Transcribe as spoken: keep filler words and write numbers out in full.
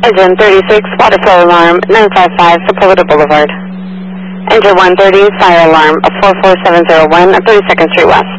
Engine thirty-six, water flow alarm, nine five five, Sepulveda Boulevard. Engine one thirty, fire alarm, four four seven zero one, thirty-second Street West.